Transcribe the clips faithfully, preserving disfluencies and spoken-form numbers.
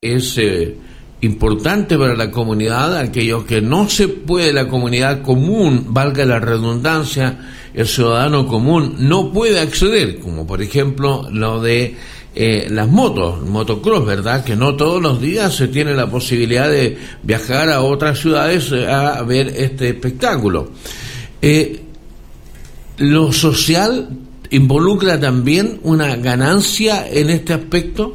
es eh, importante para la comunidad, aquello que no se puede, la comunidad común, valga la redundancia, el ciudadano común no puede acceder, como por ejemplo lo de eh, las motos, motocross, ¿verdad? Que no todos los días se tiene la posibilidad de viajar a otras ciudades eh, a ver este espectáculo. Eh, lo social involucra también una ganancia en este aspecto.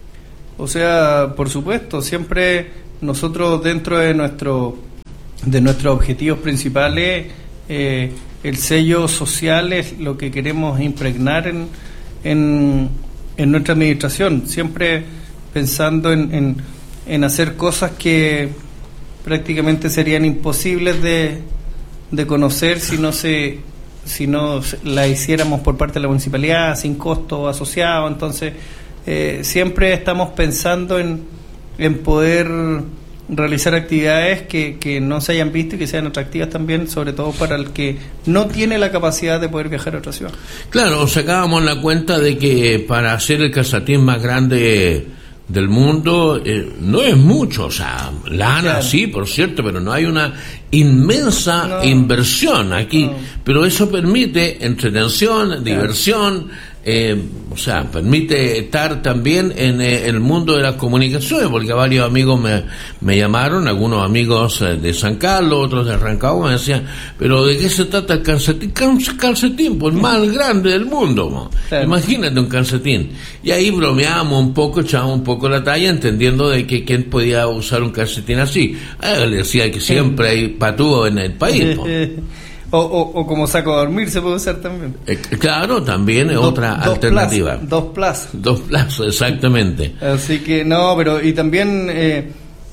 O sea, por supuesto, siempre nosotros dentro de nuestro de nuestros objetivos principales, eh, el sello social es lo que queremos impregnar en, en, en nuestra administración, siempre pensando en, en, en hacer cosas que prácticamente serían imposibles de, de conocer si no se si no la hiciéramos por parte de la municipalidad, sin costo asociado. Entonces, Eh, siempre estamos pensando en, en poder realizar actividades que, que no se hayan visto y que sean atractivas también, sobre todo para el que no tiene la capacidad de poder viajar a otra ciudad. Claro, sacábamos la cuenta de que para hacer el calcetín más grande del mundo eh, no es mucho, o sea, lana claro. Sí, por cierto, pero no hay una inmensa no. inversión aquí, no. Pero eso permite entretención, claro. diversión. Eh, o sea, permite estar también en eh, el mundo de las comunicaciones, porque varios amigos me, me llamaron, algunos amigos eh, de San Carlos, otros de Rancagua, me decían, pero ¿de qué se trata el calcetín? Calcetín, pues el más grande del mundo, ¿no? Claro. Imagínate un calcetín. Y ahí bromeábamos un poco, echábamos un poco la talla, entendiendo de que quién podía usar un calcetín así. Ah, le decía que siempre hay patúos en el país, ¿no? O, o, o como saco a dormir se puede usar también. Eh, claro, también es Do, otra dos alternativa. Plazos, dos plazos. Dos plazos, exactamente. Así que no, pero y también eh,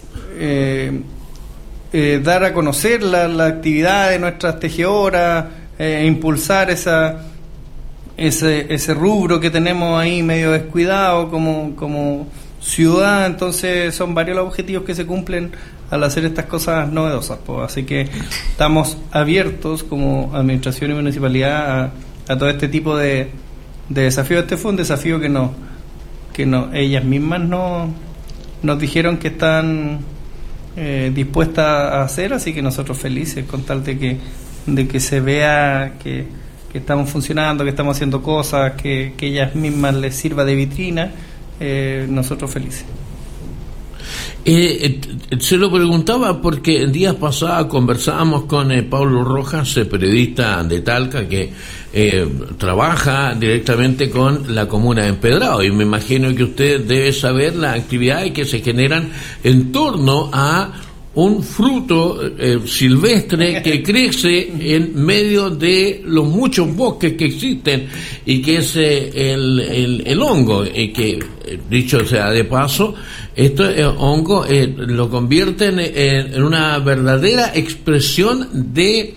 eh, eh, dar a conocer la, la actividad de nuestras tejedoras, eh, impulsar esa ese ese rubro que tenemos ahí medio descuidado como como ciudad. Entonces son varios los objetivos que se cumplen al hacer estas cosas novedosas, pues. Así que estamos abiertos como administración y municipalidad a, a todo este tipo de, de desafíos. Este fue un desafío que no que no ellas mismas no nos dijeron que están eh, dispuestas a hacer, así que nosotros felices con tal de que de que se vea que, que estamos funcionando, que estamos haciendo cosas, que, que ellas mismas les sirva de vitrina, eh, nosotros felices. Eh, eh, se lo preguntaba porque días pasados conversábamos con eh, Pablo Rojas, eh, periodista de Talca, que eh, trabaja directamente con la comuna de Empedrado, y me imagino que usted debe saber las actividades que se generan en torno a un fruto eh, silvestre que crece en medio de los muchos bosques que existen, y que es eh, el, el, el hongo, y que, dicho sea de paso, esto eh, hongo eh, lo convierte en, en, en una verdadera expresión de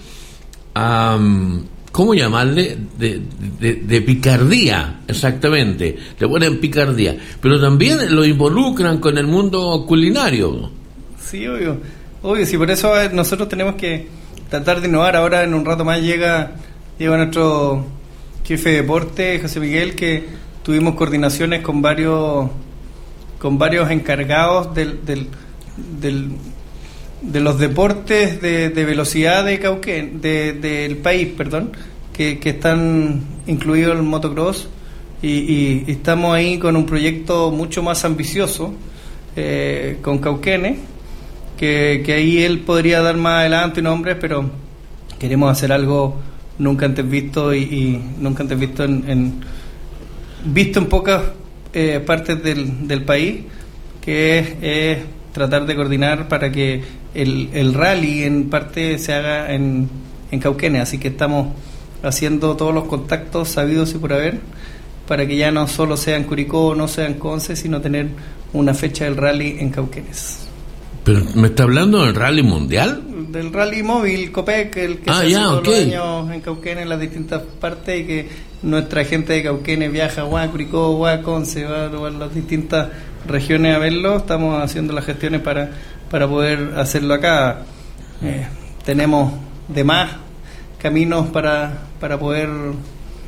um, ¿cómo llamarle? De, de, de picardía, exactamente, le ponen picardía, pero también lo involucran con el mundo culinario. Sí, obvio, obvio, sí, por eso nosotros tenemos que tratar de innovar. Ahora en un rato más llega llega nuestro jefe de deporte, José Miguel, que tuvimos coordinaciones con varios con varios encargados del, del, del de los deportes de, de velocidad de Cauquén, de, del país, perdón, que, que están incluidos el motocross, y, y, y estamos ahí con un proyecto mucho más ambicioso eh, con Cauquenes, que, que ahí él podría dar más adelante nombres, pero queremos hacer algo nunca antes visto y, y nunca antes visto en, en visto en pocas eh, partes del, del país, que es, es tratar de coordinar para que el, el rally en parte se haga en, en Cauquenes. Así que estamos haciendo todos los contactos sabidos y por haber, para que ya no solo sea en Curicó, no sea en Conce, sino tener una fecha del rally en Cauquenes. ¿Pero me está hablando del rally mundial? Del rally móvil, Copec, el que ah, se hace ya, todos okay. los años en Cauquenes, en las distintas partes, y que nuestra gente de Cauquenes viaja a Curicó, a Conce, va a las distintas regiones a verlo. Estamos haciendo las gestiones para, para poder hacerlo acá. Eh, tenemos de más caminos para, para poder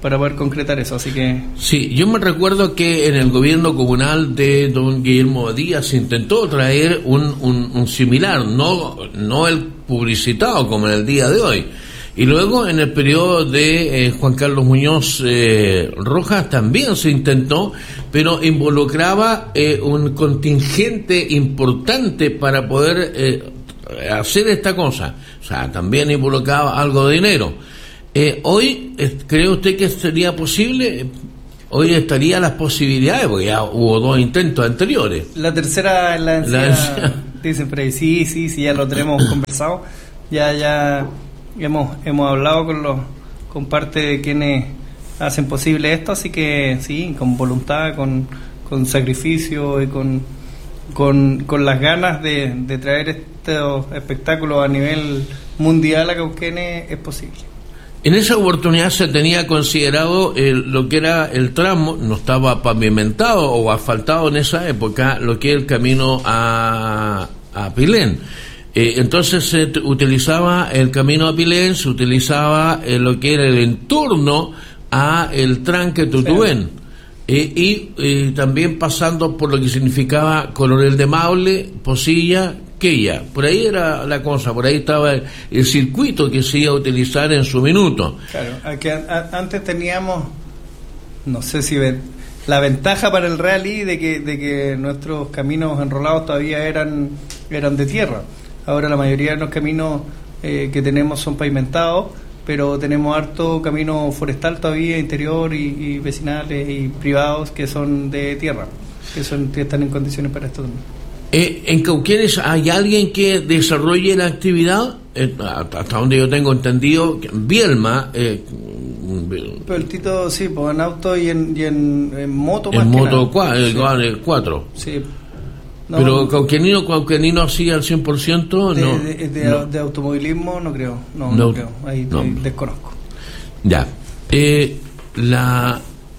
para poder concretar eso, así que... Sí, yo me recuerdo que en el gobierno comunal de don Guillermo Díaz se intentó traer un, un, un similar, no, no el publicitado como en el día de hoy. Y luego en el periodo de eh, Juan Carlos Muñoz eh, Rojas también se intentó, pero involucraba eh, un contingente importante para poder eh, hacer esta cosa. O sea, también involucraba algo de dinero. Eh, hoy, eh, ¿cree usted que sería posible? Hoy estaría las posibilidades, porque ya hubo dos intentos anteriores. La tercera es la ansiedad, dicen por ahí, sí, sí, sí, ya lo tenemos conversado, ya, ya hemos, hemos hablado con los, con parte de quienes hacen posible esto, así que sí, con voluntad, con, con sacrificio y con, con, con las ganas de, de traer estos espectáculos a nivel mundial a Cauquenes es posible. En esa oportunidad se tenía considerado el, lo que era el tramo, no estaba pavimentado o asfaltado en esa época, lo que es el camino a, a Pilén. Eh, entonces se t- utilizaba el camino a Pilén, se utilizaba eh, lo que era el entorno a el tranque Tutubén. Eh, y eh, también pasando por lo que significaba Coronel de Maule, Posilla, Quella. Por ahí era la cosa, por ahí estaba el, el circuito que se iba a utilizar en su minuto. Claro, que a, a, antes teníamos, no sé si ven, la ventaja para el rally de que, de que nuestros caminos enrolados todavía eran, eran de tierra. Ahora la mayoría de los caminos eh, que tenemos son pavimentados, pero tenemos harto camino forestal todavía, interior y, y vecinales y privados que son de tierra, que, son, que están en condiciones para esto también. Eh, ¿En Cauquenes hay alguien que desarrolle la actividad? Eh, hasta donde yo tengo entendido, Bielma... Eh, pero el Tito, sí, pues en auto y en, y en, en moto. En moto cuatro. Sí. No, pero Cauquenino, Cauquenino así al cien por ciento, de, no, de, de, no. de automovilismo no creo, no, no, no creo, ahí no. desconozco. Ya. Eh, la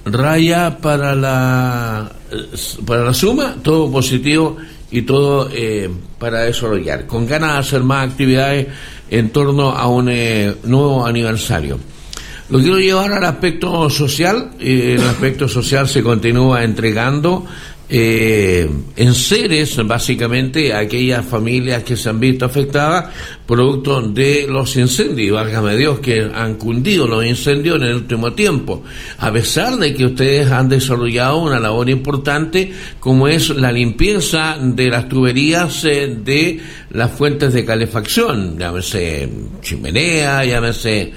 raya para la para la suma, todo positivo y todo eh, para desarrollar, con ganas de hacer más actividades en torno a un eh, nuevo aniversario. Lo quiero llevar al aspecto social. Eh, el aspecto social se continúa entregando eh, enseres básicamente a aquellas familias que se han visto afectadas producto de los incendios, válgame Dios, que han cundido los incendios en el último tiempo, a pesar de que ustedes han desarrollado una labor importante como es la limpieza de las tuberías eh, de las fuentes de calefacción, llámese chimenea, llámese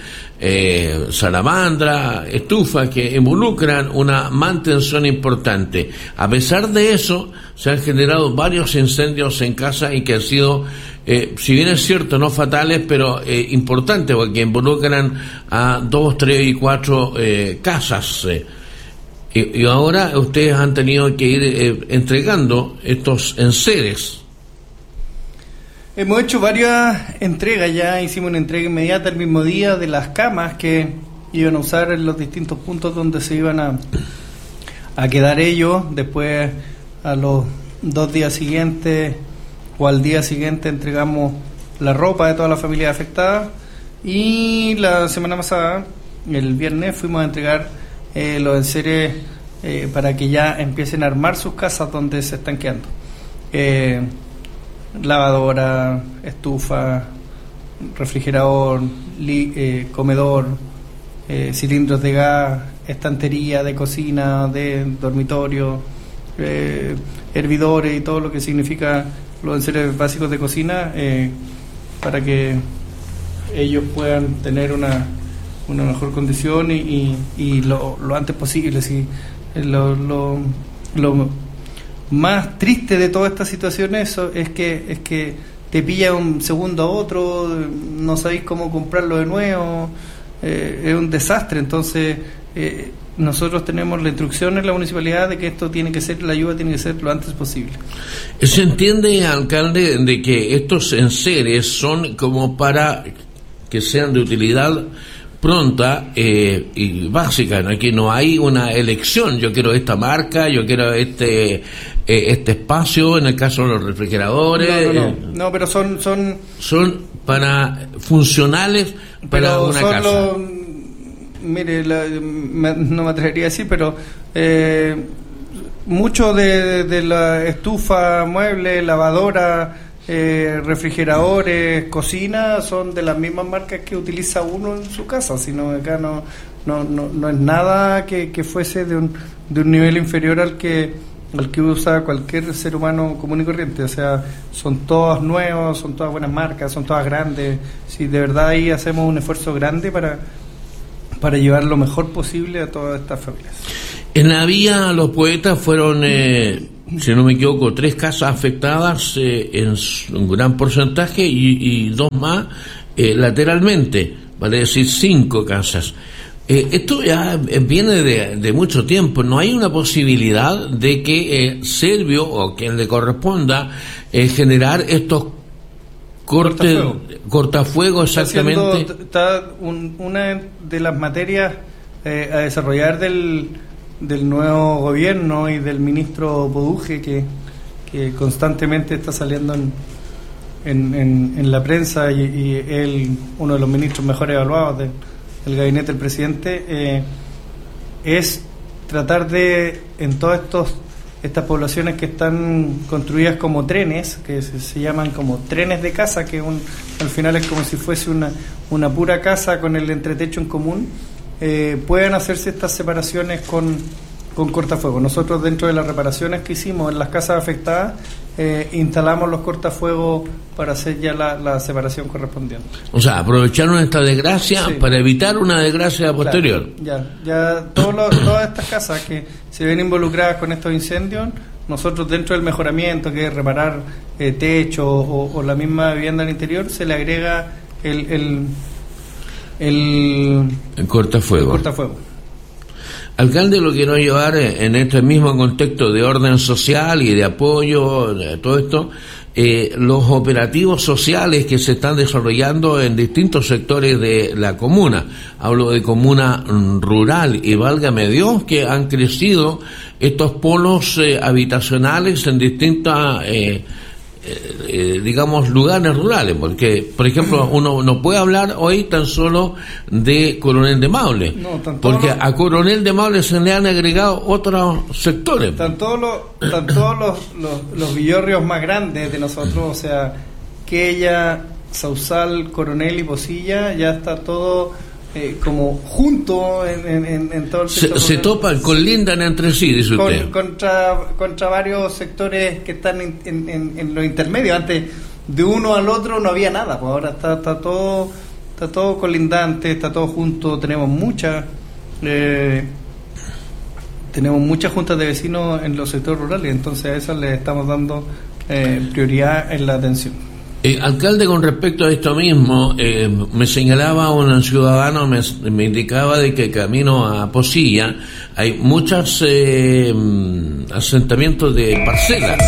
Eh, salamandra, estufas que involucran una mantención importante. A pesar de eso, se han generado varios incendios en casa y que han sido, eh, si bien es cierto, no fatales, pero eh, importantes, porque involucran a dos, tres y cuatro eh, casas. Eh. Y, y ahora ustedes han tenido que ir eh, entregando estos enseres. Hemos hecho varias entregas ya, hicimos una entrega inmediata el mismo día de las camas que iban a usar en los distintos puntos donde se iban a, a quedar ellos. Después, a los dos días siguientes o al día siguiente, entregamos la ropa de toda la familia afectada. Y la semana pasada, el viernes, fuimos a entregar eh, los enseres eh, para que ya empiecen a armar sus casas donde se están quedando. Eh, lavadora, estufa, refrigerador, li, eh, comedor, eh, cilindros de gas, estantería de cocina, de dormitorio, eh, hervidores y todo lo que significa los enseres básicos de cocina, eh, para que ellos puedan tener una, una mejor condición y, y, y lo, lo antes posible. Si lo, lo, lo más triste de toda esta situación eso es que es que te pilla un segundo a otro, no sabéis cómo comprarlo de nuevo, eh, es un desastre. Entonces eh, nosotros tenemos la instrucción en la municipalidad de que esto tiene que ser, la ayuda tiene que ser lo antes posible. ¿Se entiende, alcalde, de que estos enseres son como para que sean de utilidad pronta eh, y básica? Aquí no hay una elección, yo quiero esta marca, yo quiero este eh, este espacio, en el caso de los refrigeradores. No, no, no, no pero son son son para funcionales para pero una son casa. Los, mire, la, me, no me atrevería a decir, pero eh, mucho de, de la estufa, muebles, lavadora, eh, refrigeradores, cocina, son de las mismas marcas que utiliza uno en su casa, sino acá no, no, no, no es nada que, que fuese de un, de un nivel inferior al que al que usa cualquier ser humano común y corriente. O sea, son todos nuevos, son todas buenas marcas, son todas grandes. Si de verdad ahí hacemos un esfuerzo grande para, para llevar lo mejor posible a todas estas familias. En la vía Los Poetas fueron, eh, si no me equivoco, tres casas afectadas eh, en un gran porcentaje y, y dos más eh, lateralmente, vale decir cinco casas. Eh, esto ya viene de, de mucho tiempo. ¿No hay una posibilidad de que eh, Servio o quien le corresponda eh, generar estos cortes, cortafuego, cortafuego exactamente? Está, haciendo, está un, una de las materias eh, a desarrollar del, del nuevo gobierno y del ministro Poduje, que, que constantemente está saliendo en, en, en, en la prensa y, y él, uno de los ministros mejor evaluados de el gabinete del presidente, eh, es tratar de, en todas estos estas poblaciones que están construidas como trenes, que se, se llaman como trenes de casa, que un, al final es como si fuese una, una pura casa con el entretecho en común, eh, puedan hacerse estas separaciones con, con cortafuegos. Nosotros, dentro de las reparaciones que hicimos en las casas afectadas, eh, instalamos los cortafuegos para hacer ya la, la separación correspondiente. O sea, aprovecharon esta desgracia, sí, para evitar una desgracia posterior. Claro, ya, ya todos los, todas estas casas que se ven involucradas con estos incendios, nosotros dentro del mejoramiento, que es reparar eh, techo o, o la misma vivienda al interior, se le agrega el el el, el cortafuego. El cortafuego. Alcalde, lo quiero llevar en este mismo contexto de orden social y de apoyo, de todo esto, eh, los operativos sociales que se están desarrollando en distintos sectores de la comuna. Hablo de comuna rural y válgame Dios que han crecido estos polos eh, habitacionales en distintas eh, Eh, eh, digamos lugares rurales, porque por ejemplo uno no puede hablar hoy tan solo de Coronel de Maule, no, porque los, a Coronel de Maule se le han agregado otros sectores. Están todos los, están todos los, los, los villorrios más grandes de nosotros, o sea, Quella, Sausal, Coronel y Pocilla, ya está todo Eh, como junto en, en, en todo el sector. Se, se topan, colindan entre sí, dice con, usted. Contra, contra varios sectores que están en, en, en, en los intermedios. Antes de uno al otro no había nada, pues ahora está, está todo está todo colindante, está todo junto. Tenemos muchas eh, tenemos muchas juntas de vecinos en los sectores rurales, entonces a eso le estamos dando eh, prioridad en la atención. Eh, alcalde, con respecto a esto mismo, eh, me señalaba un ciudadano, me, me indicaba de que camino a Pocilla hay muchos eh, asentamientos de parcelas.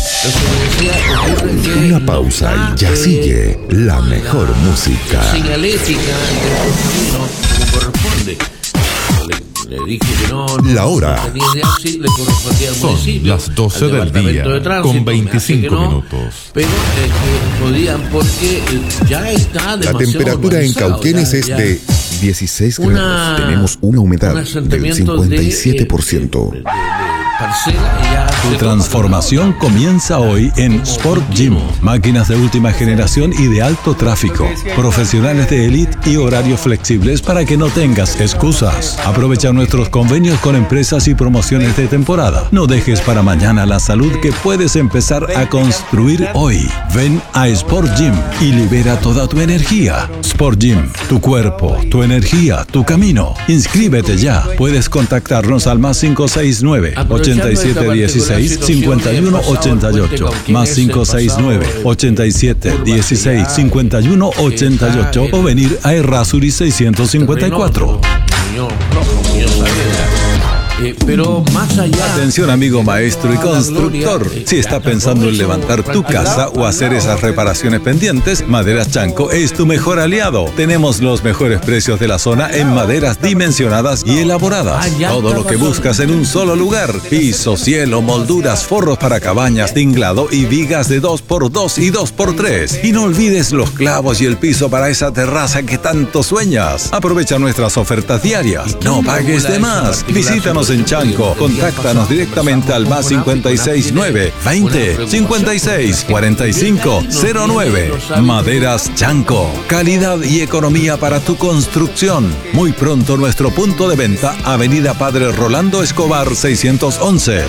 Una pausa y ya eh, sigue la mejor la, música. La señalética de como corresponde. Le dije que no, no la hora no tenía idea, sí, le correspondía al son municipio, las doce del día de tránsito, con veinticinco no, minutos. Pero eh, que podían porque ya está demasiado. La temperatura en Cauquenes ya, es ya de dieciséis grados. Una, Tenemos una humedad un del cincuenta y siete por ciento. De, de, de, de parcela, tu transformación comienza hoy en Sport Gym. Máquinas de última generación y de alto tráfico. Profesionales de élite y horarios flexibles para que no tengas excusas. Aprovecha nuestros convenios con empresas y promociones de temporada. No dejes para mañana la salud que puedes empezar a construir hoy. Ven a Sport Gym y libera toda tu energía. Sport Gym, tu cuerpo, tu energía, tu camino. Inscríbete ya. Puedes contactarnos al más cinco seis nueve, ochenta y siete dieciséis, cincuenta y uno ochenta y ocho, más cinco seis nueve, ochenta y siete dieciséis, cincuenta y uno ochenta y ocho o venir a Errázuriz seiscientos cincuenta y cuatro. Eh, pero más allá... Atención amigo maestro y constructor. Si está pensando en levantar tu casa o hacer esas reparaciones pendientes, Maderas Chanco es tu mejor aliado. Tenemos los mejores precios de la zona en maderas dimensionadas y elaboradas. Todo lo que buscas en un solo lugar. Piso, cielo, molduras, forros para cabañas, tinglado y vigas de dos por dos y dos por tres. Y no olvides los clavos y el piso para esa terraza que tanto sueñas. Aprovecha nuestras ofertas diarias. No pagues de más. Visítanos en Chanco. Contáctanos directamente al más cincuenta y seis nueve veinte cincuenta y seis cuarenta y cinco cero nueve. Maderas Chanco. Calidad y economía para tu construcción. Muy pronto nuestro punto de venta, Avenida Padre Rolando Escobar seiscientos once.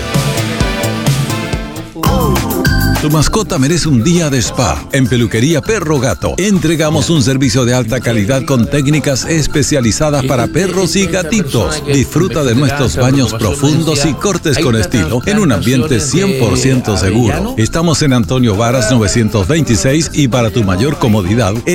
Tu mascota merece un día de spa. En Peluquería Perro Gato entregamos un servicio de alta calidad con técnicas especializadas para perros y gatitos. Disfruta de nuestros baños profundos y cortes con estilo en un ambiente cien por ciento seguro. Estamos en Antonio Varas novecientos veintiséis y para tu mayor comodidad